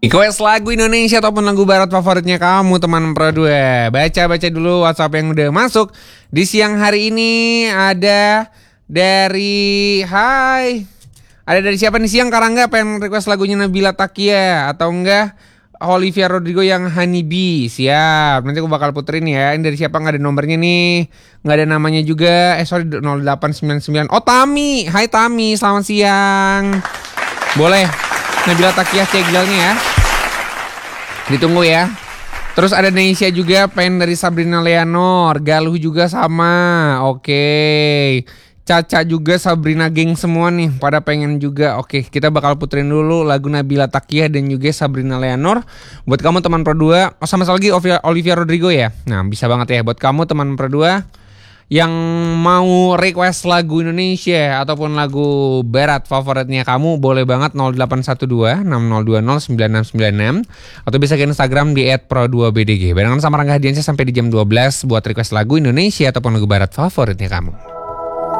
Request lagu Indonesia ataupun lagu barat favoritnya kamu teman Pro 2. Baca-baca dulu WhatsApp yang udah masuk. Di siang hari ini ada dari ada dari siapa nih siang? Karangga pengen request lagunya Nabila Takia atau enggak Olivia Rodrigo yang Honeybee. Siap, nanti aku bakal puterin ya. Ini dari siapa, nggak ada nomornya nih, nggak ada namanya juga. Sorry, 0899. Oh Tami, hai Tami, selamat siang. Boleh Nabila Takia cegelnya ya, ditunggu ya. Terus ada Neisha juga pengen dari Sabrina Leonor. Galuh juga sama. Oke. Caca juga, Sabrina geng semua nih pada pengen juga. Oke, kita bakal puterin dulu lagu Nabila Takia dan juga Sabrina Leonor buat kamu teman Pro 2. Oh, sama lagi Olivia Rodrigo ya. Nah, bisa banget ya buat kamu teman Pro 2 yang mau request lagu Indonesia ataupun lagu barat favoritnya kamu, boleh banget 0812 6020 9696 atau bisa ke Instagram di @pro2bdg. Barengan sama Rangga Hadiansyah sampai di jam 12 buat request lagu Indonesia ataupun lagu barat favoritnya kamu.